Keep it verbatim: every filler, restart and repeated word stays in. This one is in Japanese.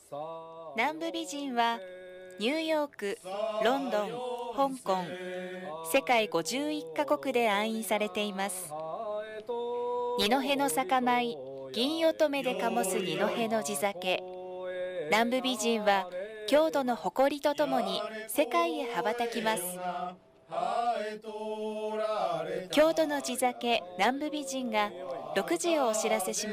南部美人はニューヨーク、ロンドン、香港、世界ごじゅういっカ国で愛飲されています。二戸の酒米、銀乙女で醸す二戸の地酒。南部美人は郷土の誇りとともに世界へ羽ばたきます。郷土の地酒南部美人がろくじをお知らせします。